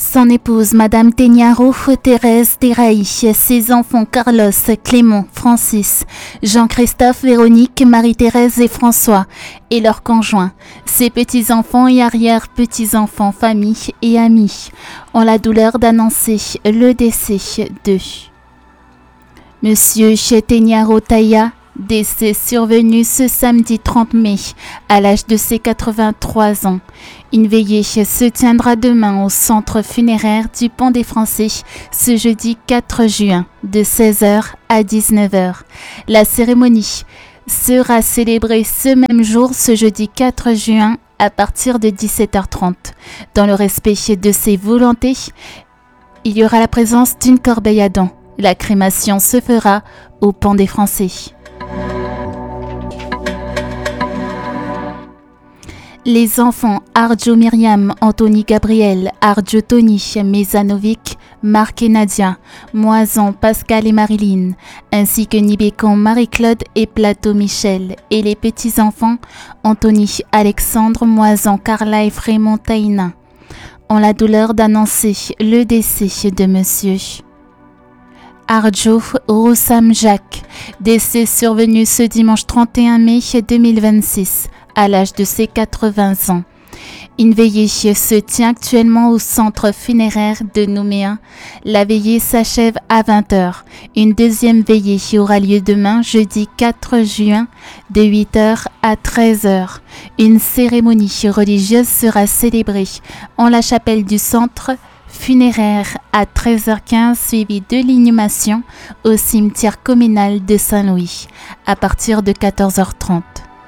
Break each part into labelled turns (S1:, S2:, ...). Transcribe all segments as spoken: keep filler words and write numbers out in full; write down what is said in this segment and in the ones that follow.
S1: Son épouse, Madame Tegnaro, Thérèse Teraï, ses enfants Carlos, Clément, Francis, Jean-Christophe, Véronique, Marie-Thérèse et François, et leurs conjoints, ses petits-enfants et arrière-petits-enfants, famille et amis, ont la douleur d'annoncer le décès de Monsieur Tegnaro Taïa, décès survenu ce samedi trente mai, à l'âge de ses quatre-vingt-trois ans. Une veillée se tiendra demain au centre funéraire du Pont des Français, ce jeudi quatre juin, de seize heures à dix-neuf heures. La cérémonie sera célébrée ce même jour, ce jeudi quatre juin, à partir de dix-sept heures trente. Dans le respect de ses volontés, il y aura la présence d'une corbeille à dents. La crémation se fera au Pont des Français. Les enfants Arjo Myriam, Anthony Gabriel, Arjo Tony, Mesanovic, Marc et Nadia, Moison, Pascal et Marilyn, ainsi que Nibécon, Marie-Claude et Plateau Michel, et les petits-enfants Anthony, Alexandre, Moison, Carla et Frémont Taïna, ont la douleur d'annoncer le décès de monsieur Arjo Roussam Jacques, décès survenu ce dimanche trente et un mai deux mille vingt-six, à l'âge de ses quatre-vingts ans. Une veillée se tient actuellement au centre funéraire de Nouméa. La veillée s'achève à vingt heures. Une deuxième veillée aura lieu demain, jeudi quatre juin, de huit heures à treize heures. Une cérémonie religieuse sera célébrée en la chapelle du centre funéraire à treize heures quinze, suivi de l'inhumation au cimetière communal de Saint-Louis à partir de quatorze heures trente.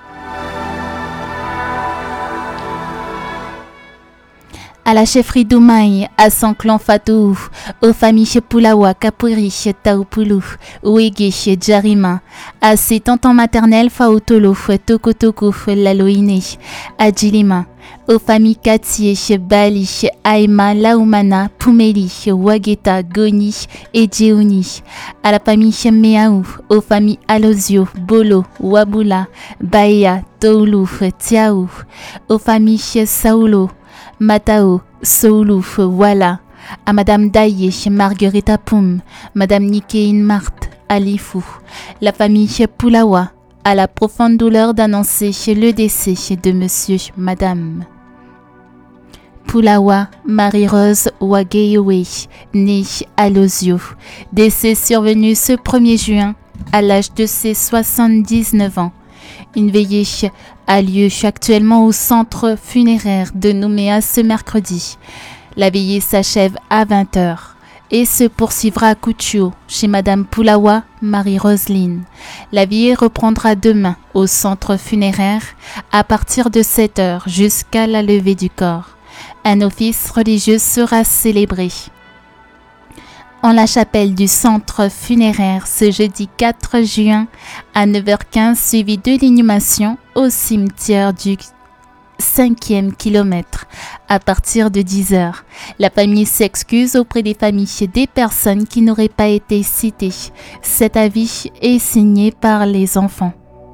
S1: À la chefferie d'Oumaï, à son clan Fatou, aux familles Poulawa, Kapuri, Taupulu, Ouégué, Djarima, à ses tontons maternelles Faotolo, Tokotoko, Laloïne, Adjilima, aux familles Katié, Bali, Aïma, Laoumana, Poumeli, Wageta, Goni et Djeouni, à la famille Meaou, aux familles Alozio, Bolo, Wabula, Baïa, Toulou, Tiaou, aux familles Saoulo, Matao, Soulou, Wala, à Madame Daye, Marguerite Poum, Madame Nikein Marthe, Alifou, la famille Poulawa, à la profonde douleur d'annoncer le décès de Monsieur, Madame Poulawa Marie-Rose Wageyowe, née à Lozio, décès survenu ce premier juin à l'âge de ses soixante-dix-neuf ans. Une veillée a lieu actuellement au centre funéraire de Nouméa ce mercredi. La veillée s'achève à vingt heures et se poursuivra à Koutchou, chez Madame Poulawa Marie-Roseline. La veillée reprendra demain au centre funéraire à partir de sept heures jusqu'à la levée du corps. Un office religieux sera célébré en la chapelle du centre funéraire ce jeudi quatre juin à neuf heures quinze, suivi de l'inhumation au cimetière du cinquième kilomètre à partir de dix heures. La famille s'excuse auprès des familles des personnes qui n'auraient pas été citées. Cet avis est signé par les enfants.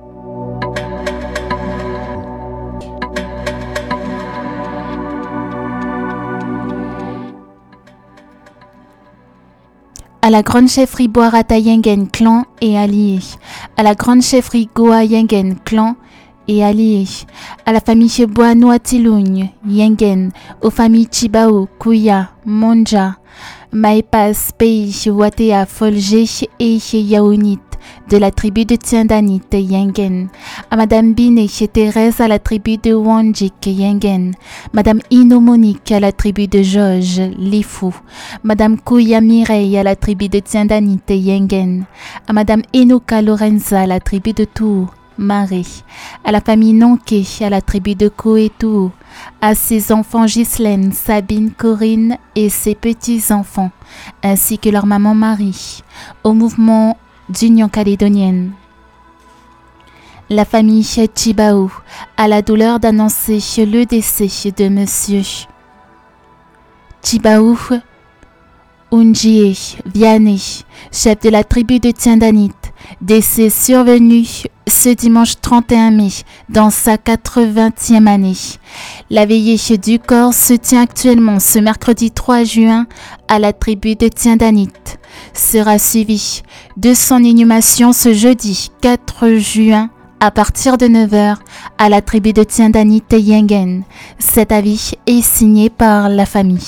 S1: À la grande chefferie Boarata Yengen clan et alliés, à la grande chefferie Goa Yengen clan et alliés, à la famille Boanoatilugne Yengen, aux familles Chibao, Kouya, Monja, Maïpas, Pays, Watea, Folgé et Yaounit, de la tribu de Tiandanit Yengen, à Madame Bine et Thérèse à la tribu de Wanjik Yengen, Madame Ino Monique à la tribu de Georges Lifou, Madame Kouya Mireille à la tribu de Tiandanit Yengen, à Madame Enoka Lorenza à la tribu de Tours Marie, à la famille Nonké à la tribu de Koetou, à ses enfants Ghislaine, Sabine, Corinne et ses petits-enfants, ainsi que leur maman Marie, au mouvement d'Union calédonienne. La famille Chibao a la douleur d'annoncer le décès de Monsieur Chibao Unjie Vianney, chef de la tribu de Tiendanit, décès survenu ce dimanche trente et un mai, dans sa quatre-vingtième année. La veillée du corps se tient actuellement ce mercredi trois juin à la tribu de Tiendanit. Sera suivi de son inhumation ce jeudi quatre juin à partir de neuf heures à la tribu de Tiendanit et Yengen. Cet avis est signé par la famille.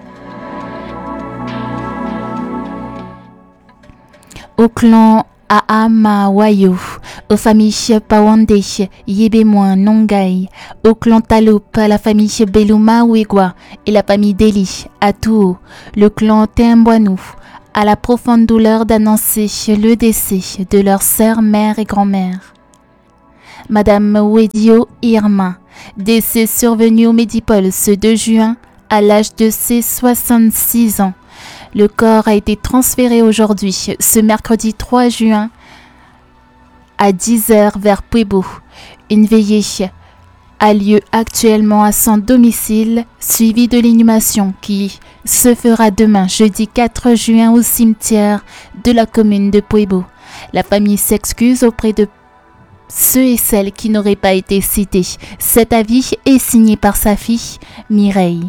S1: Au clan Aamawayo, aux familles Pawande, Yébémoin, Nongai, au clan Taloup, à la famille Beluma Ouigwa et la famille Deli, à Touo, le clan Temboanou, à la profonde douleur d'annoncer le décès de leur sœur, mère et grand-mère. Madame Wedio Irma, décès survenu au Médipole ce deux juin à l'âge de ses soixante-six ans. Le corps a été transféré aujourd'hui, ce mercredi trois juin, à dix heures vers Puebo. Une veillée a lieu actuellement à son domicile, suivie de l'inhumation qui se fera demain, jeudi quatre juin, au cimetière de la commune de Puebo. La famille s'excuse auprès de ceux et celles qui n'auraient pas été cités. Cet avis est signé par sa fille, Mireille.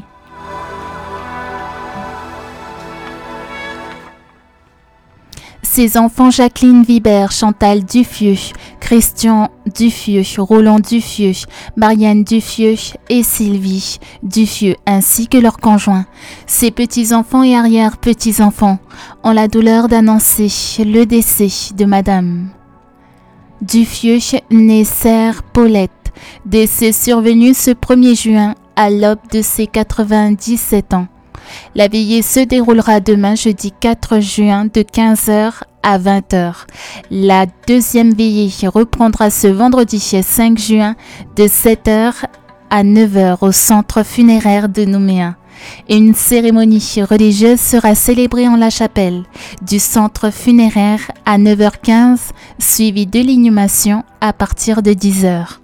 S1: Ses enfants Jacqueline Vibert, Chantal Duffieux, Christian Duffieux, Roland Duffieux, Marianne Duffieux et Sylvie Duffieux, ainsi que leurs conjoints. Ses petits-enfants et arrière-petits-enfants ont la douleur d'annoncer le décès de Madame Duffieux, née Sœur Paulette, décès survenu ce premier juin à l'aube de ses quatre-vingt-dix-sept ans. La veillée se déroulera demain, jeudi quatre juin, de quinze heures à vingt heures. La deuxième veillée reprendra ce vendredi cinq juin, de sept heures à neuf heures au centre funéraire de Nouméa. Une cérémonie religieuse sera célébrée en la chapelle du centre funéraire à neuf heures quinze, suivie de l'inhumation à partir de dix heures.